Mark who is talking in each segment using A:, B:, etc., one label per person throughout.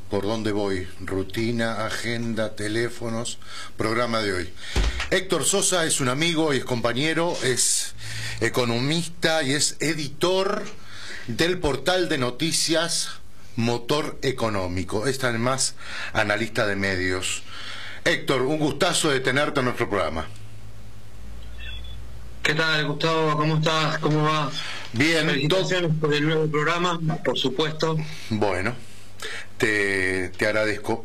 A: ¿Por dónde voy? Rutina, agenda, teléfonos, programa de hoy. Héctor Sosa es un amigo y es compañero, es economista y es editor del portal de noticias Motor Económico. Es además analista de medios. Héctor, un gustazo de tenerte en nuestro programa.
B: ¿Qué tal, Gustavo? ¿Cómo estás? ¿Cómo va?
A: Bien.
B: Felicitaciones por el nuevo programa, por supuesto.
A: Bueno, te agradezco.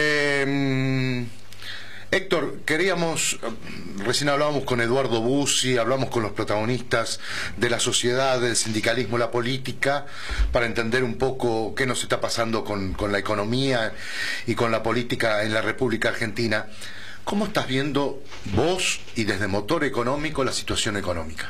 A: Héctor, recién hablábamos con Eduardo Bussi, hablamos con los protagonistas de la sociedad, del sindicalismo, la política, para entender un poco qué nos está pasando con la economía y con la política en la República Argentina. ¿Cómo estás viendo vos y desde Motor Económico la situación económica?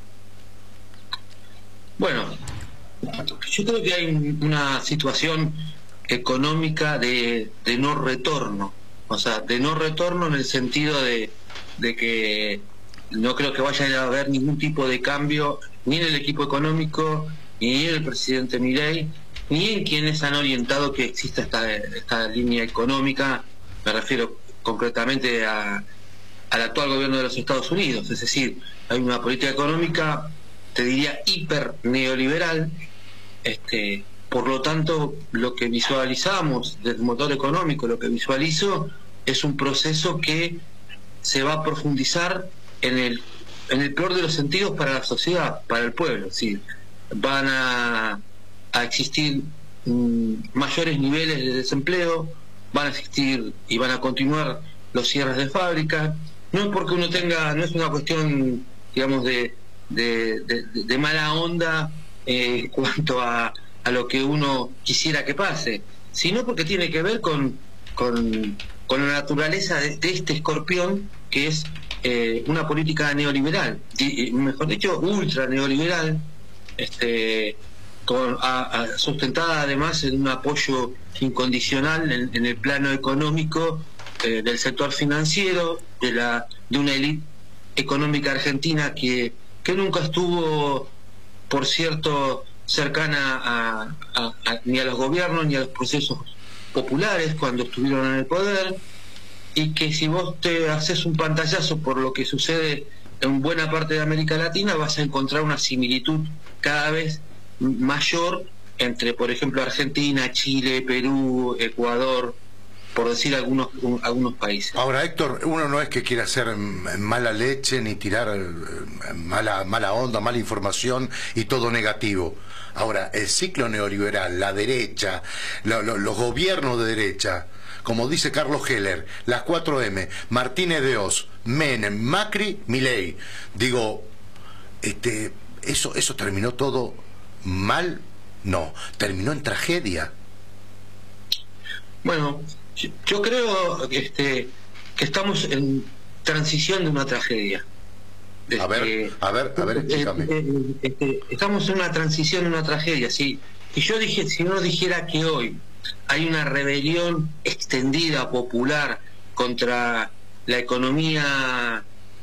B: Bueno, yo creo que hay una situación económica de no retorno, o sea, de no retorno en el sentido de que no creo que vaya a haber ningún tipo de cambio ni en el equipo económico, ni en el presidente Milei, ni en quienes han orientado que exista esta línea económica. Me refiero concretamente al actual gobierno de los Estados Unidos. Es decir, hay una política económica, te diría, hiper neoliberal. Por lo tanto, lo que visualizamos del Motor Económico, lo que visualizo es un proceso que se va a profundizar en el peor de los sentidos para la sociedad, para el pueblo. Es decir, van a existir mayores niveles de desempleo, van a existir y van a continuar los cierres de fábricas. No es porque uno tenga, no es una cuestión, digamos, de mala onda cuanto a lo que uno quisiera que pase, sino porque tiene que ver con la naturaleza de este escorpión, que es una política neoliberal, mejor dicho, ultra neoliberal, sustentada además en un apoyo incondicional en el plano económico del sector financiero, de una élite económica argentina que nunca estuvo, por cierto, cercana ni a los gobiernos ni a los procesos populares cuando estuvieron en el poder, y que si vos te haces un pantallazo por lo que sucede en buena parte de América Latina, vas a encontrar una similitud cada vez mayor entre, por ejemplo, Argentina, Chile, Perú, Ecuador, por decir algunos países.
A: Ahora, Héctor, uno no es que quiera hacer mala leche ni tirar mala onda, mala información y todo negativo. Ahora, el ciclo neoliberal, la derecha, los gobiernos de derecha, como dice Carlos Heller, las 4M, Martínez de Oz, Menem, Macri, Milei. Digo, eso terminó todo mal. No, terminó en tragedia.
B: Bueno, yo creo que estamos en transición de una tragedia.
A: A ver, explícame.
B: Estamos en una transición de una tragedia. Si uno dijera que hoy hay una rebelión extendida, popular, contra la economía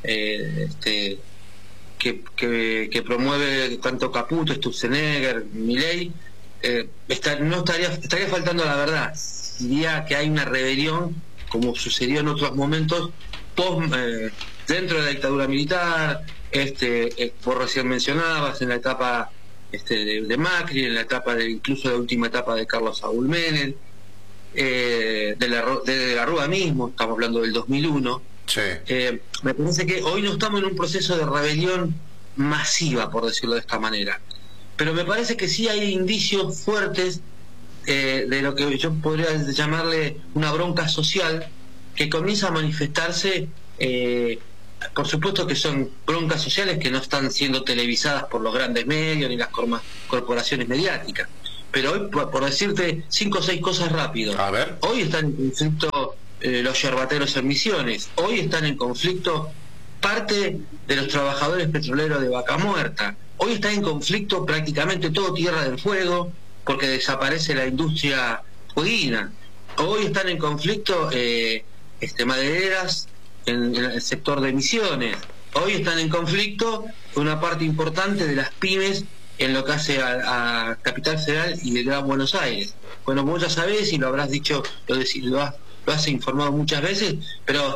B: que promueve tanto Caputo, Sturzenegger, Milei, estaría faltando la verdad. Diría que hay una rebelión, como sucedió en otros momentos, dentro de la dictadura militar, vos recién mencionabas, en la etapa de Macri, en la etapa incluso la última etapa de Carlos Saúl Menem, de la Rúa mismo, estamos hablando del 2001.
A: Sí.
B: Me parece que hoy no estamos en un proceso de rebelión masiva, por decirlo de esta manera, pero me parece que sí hay indicios fuertes de lo que yo podría llamarle una bronca social que comienza a manifestarse. Por supuesto que son broncas sociales que no están siendo televisadas por los grandes medios ni las corporaciones mediáticas, pero hoy, por decirte 5 o 6 cosas rápido,
A: a ver.
B: Hoy están en conflicto los yerbateros en Misiones, hoy están en conflicto parte de los trabajadores petroleros de Vaca Muerta, hoy está en conflicto prácticamente todo Tierra del Fuego porque desaparece la industria jueguina, hoy están en conflicto madereras en el sector de Misiones, hoy están en conflicto una parte importante de las pymes en lo que hace a Capital Federal y el Gran Buenos Aires. Bueno, vos ya sabés y lo habrás dicho, lo has informado muchas veces, pero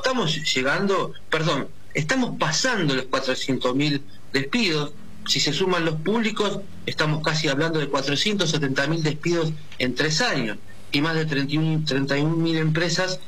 B: estamos pasando los 400.000 despidos. Si se suman los públicos, estamos casi hablando de 470.000 despidos en 3 años y más de 31.000 empresas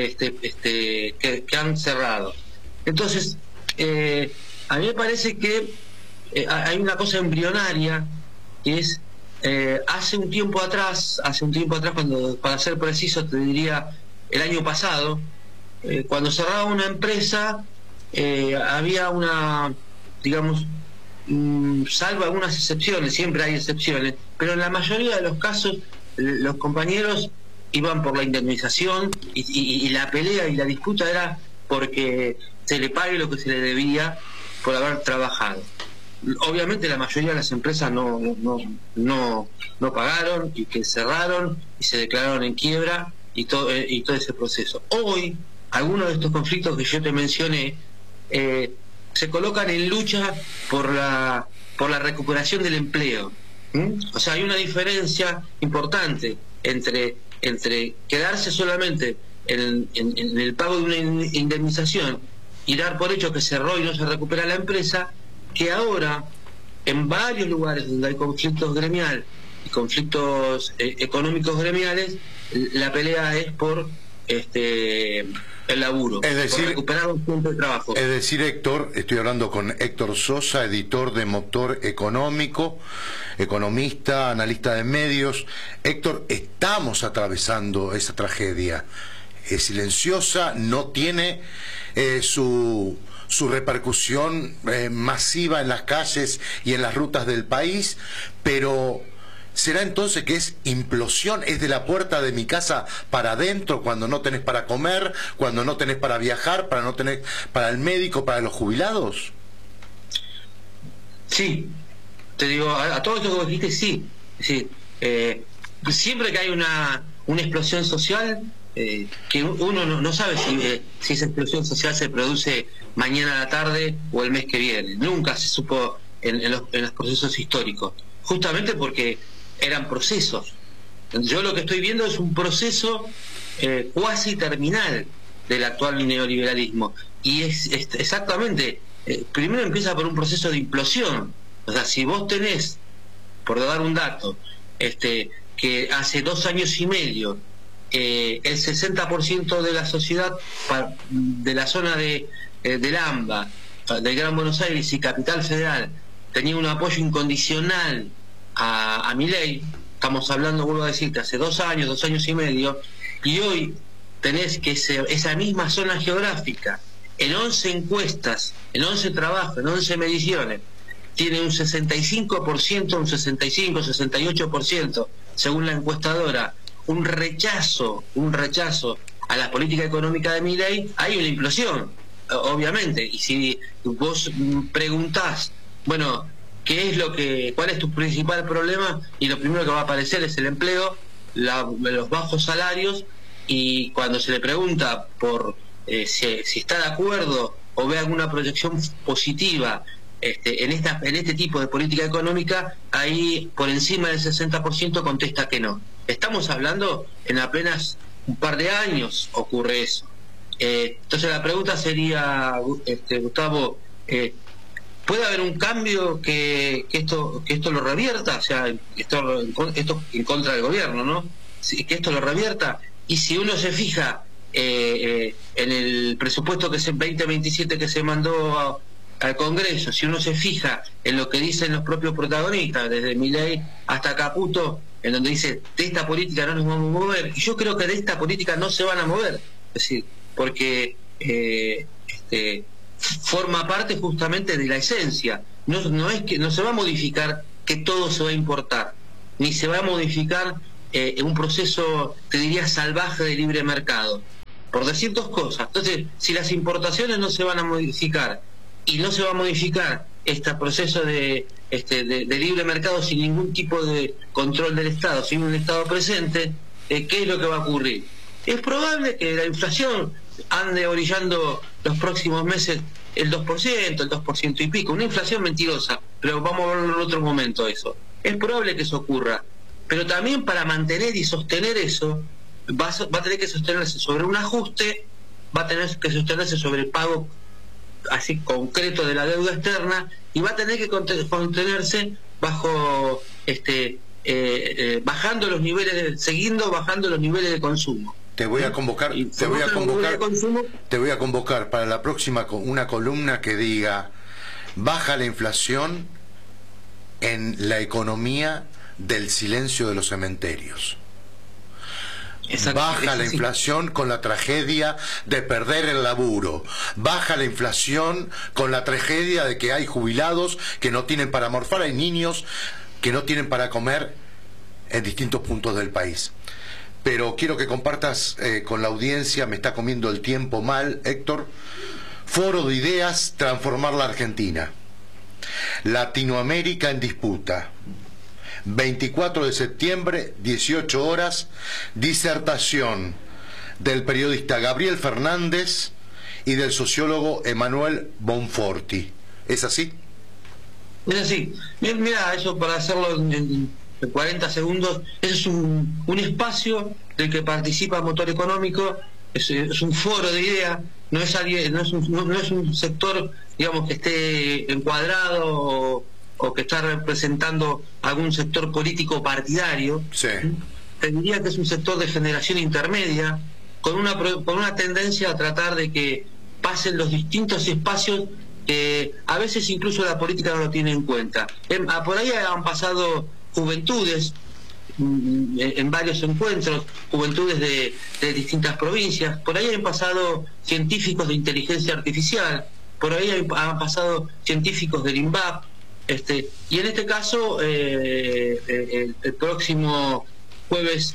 B: que han cerrado. Entonces, a mí me parece que hay una cosa embrionaria, que es hace un tiempo atrás, cuando, para ser preciso, te diría el año pasado, cuando cerraba una empresa, había una, digamos, salvo algunas excepciones, siempre hay excepciones, pero en la mayoría de los casos los compañeros iban por la indemnización y la pelea y la disputa era porque se le pague lo que se le debía por haber trabajado. Obviamente la mayoría de las empresas no pagaron y que cerraron y se declararon en quiebra y todo ese proceso. Hoy algunos de estos conflictos que yo te mencioné se colocan en lucha por la recuperación del empleo. O sea, hay una diferencia importante entre quedarse solamente en el pago de una indemnización y dar por hecho que cerró y no se recupera la empresa, que ahora en varios lugares donde hay conflictos gremiales y conflictos económicos gremiales, la pelea es por el laburo,
A: es decir,
B: por recuperar un punto de trabajo.
A: Es decir, Héctor, estoy hablando con Héctor Sosa, editor de Motor Económico, economista, analista de medios. Héctor, estamos atravesando esa tragedia. Es silenciosa, no tiene su repercusión masiva en las calles y en las rutas del país, pero ¿será entonces que es implosión? ¿Es de la puerta de mi casa para adentro, cuando no tenés para comer, cuando no tenés para viajar, para no tener para el médico, para los jubilados?
B: Sí, te digo, a todo esto que vos dijiste, sí. Siempre que hay una explosión social, que uno no sabe si esa explosión social se produce mañana a la tarde o el mes que viene. Nunca se supo en los procesos históricos, justamente porque eran procesos. Yo lo que estoy viendo es un proceso cuasi terminal del actual neoliberalismo, y es exactamente, primero empieza por un proceso de implosión. O sea, si vos tenés, por dar un dato, que hace 2 años y medio el 60% de la sociedad de la zona del AMBA, del Gran Buenos Aires y Capital Federal, tenía un apoyo incondicional a Milei. Estamos hablando, vuelvo a decirte, hace 2 años y medio, y hoy tenés que esa misma zona geográfica, en 11 encuestas, en 11 trabajos, en 11 mediciones, tiene un 65%, un 68%, según la encuestadora, un rechazo a la política económica de Milei. Hay una implosión, obviamente. Y si vos preguntás, bueno, ¿cuál es tu principal problema? Y lo primero que va a aparecer es el empleo, los bajos salarios, y cuando se le pregunta por si está de acuerdo o ve alguna proyección positiva en este tipo de política económica, ahí por encima del 60% contesta que no. Estamos hablando en apenas un par de años ocurre eso. Entonces la pregunta sería, Gustavo, ¿puede haber un cambio que esto lo revierta? O sea, esto en contra del gobierno, ¿no? Que esto lo revierta. Y si uno se fija en el presupuesto que es en 2027 que se mandó al Congreso, si uno se fija en lo que dicen los propios protagonistas, desde Milei hasta Caputo, en donde dice, de esta política no nos vamos a mover, y yo creo que de esta política no se van a mover, es decir, porque forma parte justamente de la esencia. No es que no se va a modificar, que todo se va a importar, ni se va a modificar un proceso, te diría, salvaje de libre mercado, por decir 2 cosas. Entonces, si las importaciones no se van a modificar y no se va a modificar este proceso de libre mercado sin ningún tipo de control del Estado, sin un Estado presente, ¿qué es lo que va a ocurrir? Es probable que la inflación ande orillando los próximos meses el 2%, el 2% y pico, una inflación mentirosa, pero vamos a verlo en otro momento eso. Es probable que eso ocurra, pero también para mantener y sostener eso, va a tener que sostenerse sobre un ajuste, va a tener que sostenerse sobre el pago así concreto de la deuda externa, y va a tener que contenerse bajo bajando los niveles, siguiendo bajando los niveles de consumo.
A: Te voy a convocar para la próxima una columna que diga: baja la inflación en la economía del silencio de los cementerios. Baja la inflación con la tragedia de perder el laburo. Baja la inflación con la tragedia de que hay jubilados que no tienen para morfar, hay niños que no tienen para comer en distintos puntos del país. Pero quiero que compartas con la audiencia, me está comiendo el tiempo mal, Héctor. Foro de Ideas, transformar la Argentina. Latinoamérica en disputa. 24 de septiembre, 18 horas, disertación del periodista Gabriel Fernández y del sociólogo Emanuel Bonforti. ¿Es así?
B: Es así. Mira, eso para hacerlo en 40 segundos, eso es un espacio del que participa Motor Económico, es un foro de ideas, no es un sector, digamos, que esté encuadrado o que está representando algún sector político partidario.
A: Sí.
B: Te diría que es un sector de generación intermedia, con una tendencia a tratar de que pasen los distintos espacios que a veces incluso la política no lo tiene en cuenta. Por ahí han pasado juventudes en varios encuentros, juventudes de distintas provincias, por ahí han pasado científicos de inteligencia artificial, por ahí han pasado científicos del INVAP, y en este caso el próximo jueves,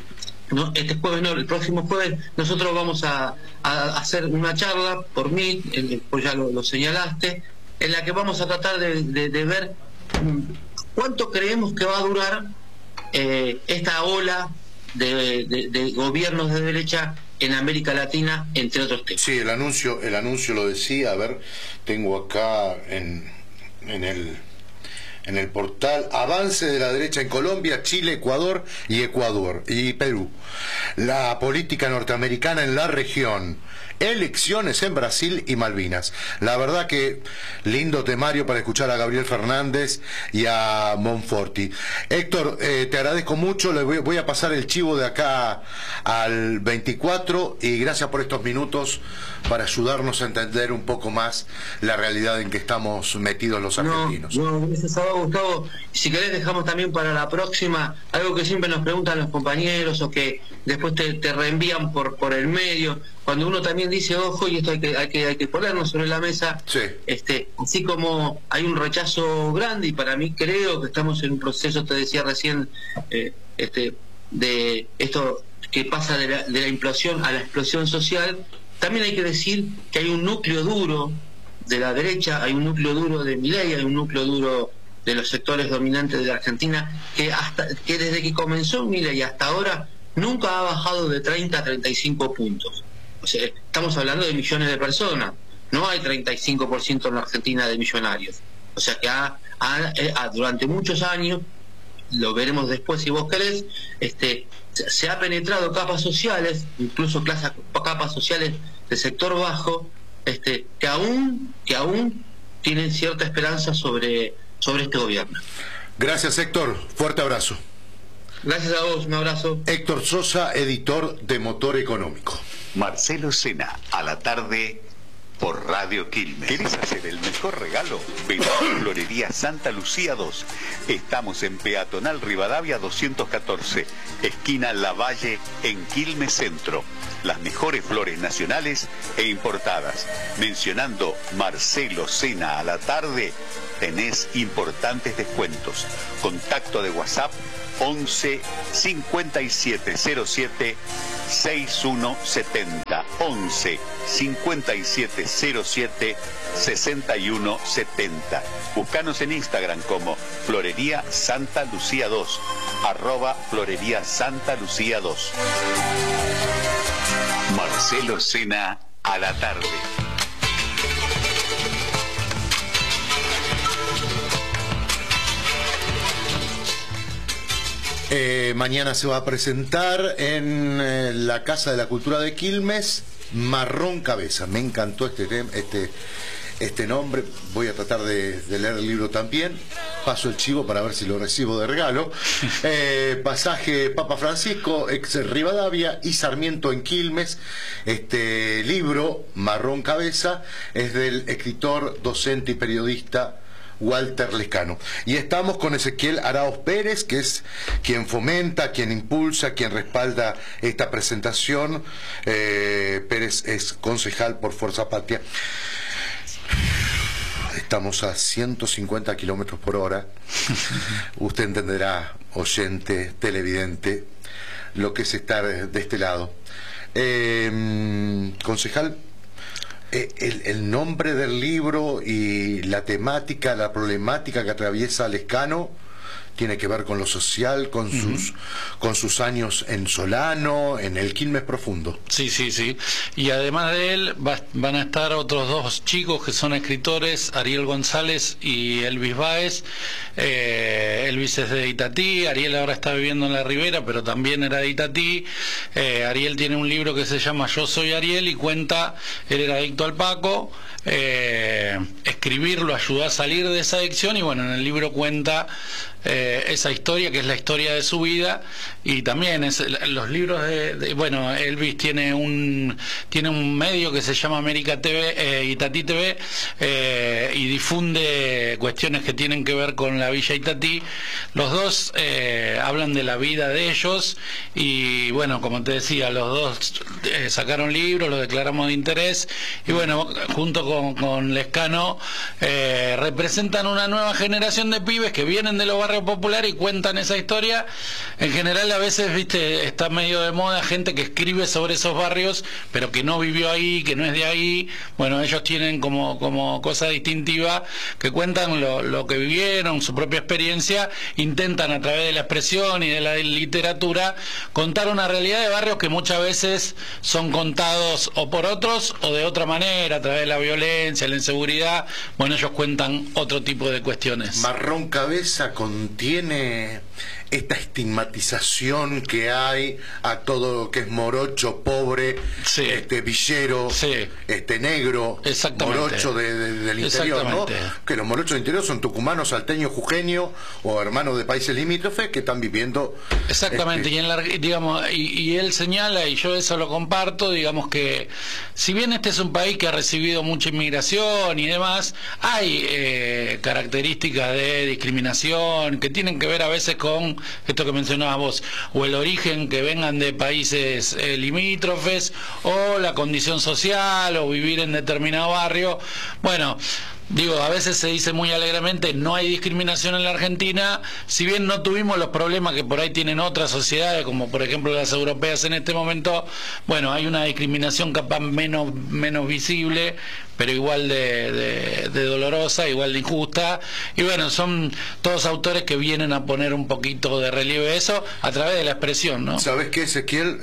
B: el próximo jueves nosotros vamos a hacer una charla por mí, pues ya lo señalaste, en la que vamos a tratar de ver cuánto creemos que va a durar esta ola de gobiernos de derecha en América Latina, entre otros temas.
A: Sí, el anuncio lo decía, a ver, tengo acá en el portal: avance de la derecha en Colombia, Chile, Ecuador y Perú. La política norteamericana en la región. Elecciones en Brasil y Malvinas. La verdad que lindo temario para escuchar a Gabriel Fernández y a Bonforti. Héctor, te agradezco mucho, le voy a pasar el chivo de acá al 24 y gracias por estos minutos para ayudarnos a entender un poco más la realidad en que estamos metidos los argentinos.
B: Gracias a vos, Gustavo. Si querés dejamos también para la próxima algo que siempre nos preguntan los compañeros o que después te reenvían por el medio, cuando uno también dice, ojo, y esto hay que ponerlo sobre la mesa.
A: Sí.
B: Así como hay un rechazo grande, y para mí creo que estamos en un proceso, te decía recién, de esto que pasa de la implosión a la explosión social, también hay que decir que hay un núcleo duro de la derecha, hay un núcleo duro de Milei, hay un núcleo duro de los sectores dominantes de la Argentina, que desde que comenzó Milei hasta ahora nunca ha bajado de 30 a 35 puntos. O sea, estamos hablando de millones de personas, no hay 35% en la Argentina de millonarios. O sea que durante muchos años, lo veremos después si vos querés, se ha penetrado capas sociales, incluso capas sociales del sector bajo, que aún tienen cierta esperanza sobre este gobierno.
A: Gracias, Héctor, fuerte abrazo.
B: Gracias a vos, un abrazo.
A: Héctor Sosa, editor de Motor Económico.
C: Marcelo Sena, a la tarde por Radio Quilmes. ¿Querés hacer el mejor regalo? Ven a Florería Santa Lucía 2. Estamos en Peatonal Rivadavia 214, esquina Lavalle, en Quilmes Centro. Las mejores flores nacionales e importadas. Mencionando Marcelo Sena a la tarde, tenés importantes descuentos. Contacto de WhatsApp 11 5707 6170. 11 5707 6170. Búscanos en Instagram como Florería Santa Lucía 2, @Florería Santa Lucía 2. Marcelo Sena a la tarde.
A: Mañana se va a presentar en la Casa de la Cultura de Quilmes, Marrón Cabeza. Me encantó este nombre. Voy a tratar de leer el libro también. Paso el chivo para ver si lo recibo de regalo. Pasaje Papa Francisco, ex Rivadavia y Sarmiento en Quilmes. Este libro, Marrón Cabeza, es del escritor, docente y periodista Walter Lescano. Y estamos con Ezequiel Araoz Pérez, que es quien fomenta, quien impulsa, quien respalda esta presentación. Pérez es concejal por Fuerza Patria. Estamos a 150 kilómetros por hora. Usted entenderá, oyente, televidente, lo que es estar de este lado. Concejal, el nombre del libro y la temática, la problemática que atraviesa Lescano tiene que ver con lo social, con sus años en Solano, en el Quilmes profundo.
D: Sí. Y además de él van a estar otros dos chicos que son escritores, Ariel González y Elvis Báez. Elvis es de Itatí, Ariel ahora está viviendo en la Ribera, pero también era de Itatí. Ariel tiene un libro que se llama Yo soy Ariel y cuenta, él era adicto al Paco. Escribirlo ayudó a salir de esa adicción y bueno, en el libro cuenta esa historia que es la historia de su vida. Y también los libros bueno, Elvis tiene un medio que se llama América TV, Itatí TV, y difunde cuestiones que tienen que ver con la Villa Itatí. Los dos hablan de la vida de ellos y bueno, como te decía, los dos sacaron libros, los declaramos de interés y bueno, junto con Lescano representan una nueva generación de pibes que vienen de los barrios populares y cuentan esa historia. En general a veces, viste, está medio de moda gente que escribe sobre esos barrios pero que no vivió ahí, que no es de ahí. Bueno, ellos tienen como cosa distintiva que cuentan lo que vivieron, su propia experiencia, intentan a través de la expresión y de la literatura contar una realidad de barrios que muchas veces son contados o por otros o de otra manera, a través de la violencia, la inseguridad. Bueno, ellos cuentan otro tipo de cuestiones.
A: Marrón Cabeza contiene esta estigmatización que hay a todo lo que es morocho, pobre,
D: sí,
A: villero,
D: sí,
A: negro, morocho del interior, ¿no? Que los morochos del interior son tucumanos, salteños, jujeños o hermanos de países limítrofes que están viviendo.
D: Exactamente, y él señala, y yo eso lo comparto, digamos que si bien este es un país que ha recibido mucha inmigración y demás, hay características de discriminación que tienen que ver a veces con esto que mencionabas vos, o el origen, que vengan de países limítrofes, o la condición social, o vivir en determinado barrio. Bueno, digo, a veces se dice muy alegremente no hay discriminación en la Argentina, si bien no tuvimos los problemas que por ahí tienen otras sociedades, como por ejemplo las europeas en este momento. Bueno, hay una discriminación capaz menos visible, pero igual de dolorosa, igual de injusta. Y bueno, son todos autores que vienen a poner un poquito de relieve eso a través de la expresión, ¿no?
A: ¿Sabes qué, Ezequiel?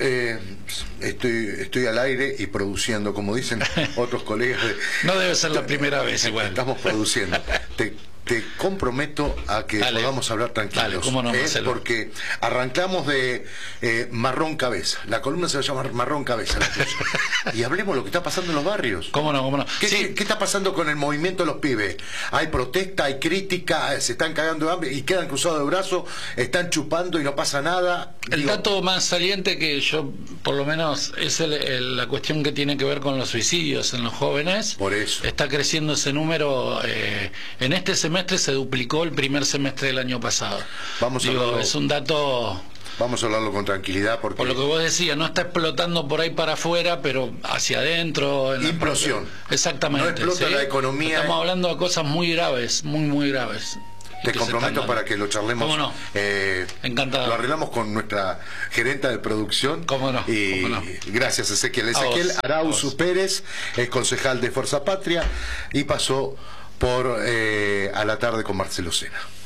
A: Estoy al aire y produciendo, como dicen otros colegas.
D: No debe ser la primera vez igual.
A: Estamos produciendo. Te comprometo a que podamos hablar tranquilos.
D: Dale, cómo no,
A: porque arrancamos de Marrón Cabeza. La columna se va a llamar Marrón Cabeza. Y hablemos lo que está pasando en los barrios.
D: ¿Cómo no?
A: ¿Qué está pasando con el movimiento de los pibes? Hay protesta, hay crítica, se están cagando de hambre y quedan cruzados de brazos, están chupando y no pasa nada.
D: El dato más saliente que yo, por lo menos, es la cuestión que tiene que ver con los suicidios en los jóvenes.
A: Por eso.
D: Está creciendo ese número. En este semestre se duplicó el primer semestre del año pasado. Es un dato.
A: Vamos a hablarlo con tranquilidad porque...
D: Por lo que vos decías, no está explotando por ahí para afuera, pero hacia adentro...
A: Implosión.
D: Exactamente.
A: No explota la economía.
D: Estamos hablando de cosas muy graves, muy graves.
A: Te
D: que
A: comprometo
D: se están
A: para
D: dando.
A: que lo charlemos.
D: ¿Cómo no? Encantado.
A: Lo arreglamos con nuestra gerenta de producción.
D: ¿Cómo no?
A: Y
D: ¿Cómo no?
A: gracias, Ezequiel.
D: A
A: Ezequiel
D: vos,
A: Arauzu
D: a vos.
A: Pérez es concejal de Fuerza Patria y pasó por A la Tarde con Marcelo Sena.